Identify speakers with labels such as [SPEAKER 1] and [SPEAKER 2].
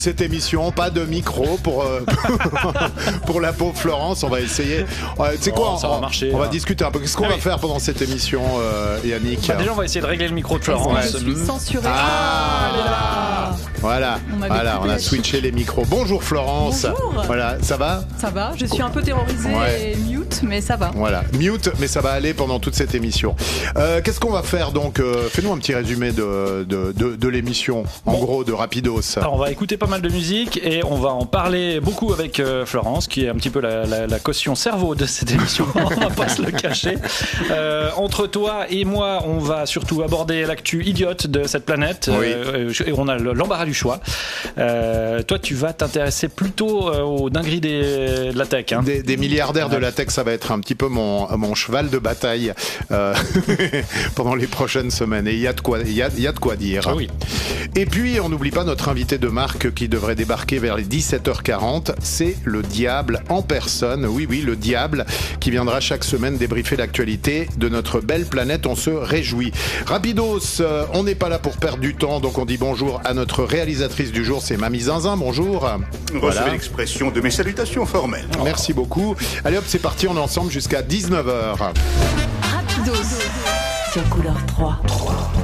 [SPEAKER 1] Cette émission, pas de micro pour pour la pauvre Florence. On va essayer. Tu sais quoi,
[SPEAKER 2] ça va marcher.
[SPEAKER 1] On va discuter un peu. Qu'est-ce qu'on va faire pendant cette émission, Yannick?
[SPEAKER 2] Déjà, on va essayer de régler le micro de Florence.
[SPEAKER 3] Je suis censurée.
[SPEAKER 1] Voilà, on a switché les micros. Bonjour Florence.
[SPEAKER 3] Bonjour.
[SPEAKER 1] Voilà, ça va?
[SPEAKER 3] Ça va. Je suis un peu terrorisée et mute, mais ça va.
[SPEAKER 1] Voilà, mute, mais ça va aller pendant toute cette émission. Qu'est-ce qu'on va faire donc? Fais-nous un petit résumé de l'émission, en gros, de Rapidos.
[SPEAKER 2] Alors, on va écouter pas mal de musique et on va en parler beaucoup avec Florence, qui est un petit peu la caution cerveau de cette émission. On va pas se le cacher. Entre toi et moi, on va surtout aborder l'actu idiote de cette planète.
[SPEAKER 1] Oui.
[SPEAKER 2] Et on a l'embarras du choix. Toi, tu vas t'intéresser plutôt aux dingueries de la tech. Hein.
[SPEAKER 1] Des milliardaires de la tech, ça va être un petit peu mon cheval de bataille pendant les prochaines semaines. Et il y a de quoi dire.
[SPEAKER 2] Ah oui.
[SPEAKER 1] Et puis, on n'oublie pas notre invité de marque qui devrait débarquer vers les 17h40. C'est le diable en personne. Oui, le diable qui viendra chaque semaine débriefer l'actualité de notre belle planète. On se réjouit. Rapidos, on n'est pas là pour perdre du temps, donc on dit bonjour à notre réalisatrice du jour, c'est Mamie Zinzin. Bonjour.
[SPEAKER 4] Recevez l'expression de mes salutations formelles.
[SPEAKER 1] Merci beaucoup. Allez hop, c'est parti, on est ensemble jusqu'à 19h.
[SPEAKER 3] Rapidos.
[SPEAKER 5] Sur Couleur 3.